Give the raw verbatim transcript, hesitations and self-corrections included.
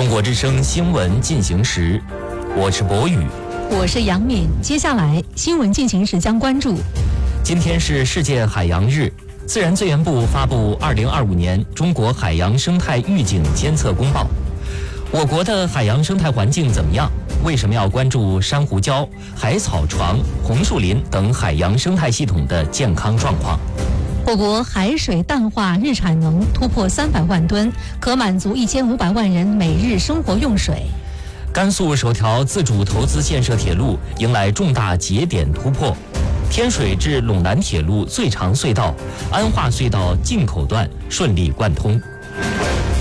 中国之声新闻进行时，我是博宇， 我是杨敏。接下来新闻进行时将关注： 今天是世界海洋日，自然资源部发布二零二五年中国海洋生态预警监测公报。我国的海洋生态环境怎么样？为什么要关注珊瑚礁、海草床、红树林等海洋生态系统的健康状况？ 我国海水淡化日产能突破三百万吨，可满足一千五百万人每日生活用水。 甘肃首条自主投资建设铁路迎来重大节点突破，天水至陇南铁路最长隧道安化隧道进口段顺利贯通。